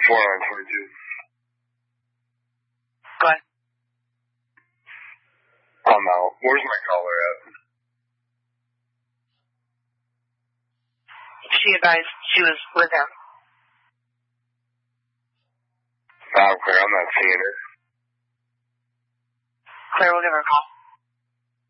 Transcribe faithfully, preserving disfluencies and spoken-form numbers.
four nine twenty-two. Go ahead. I'm out. Where's my caller at? She advised she was with him. Oh, Claire, I'm not seeing her. Claire will give her a call.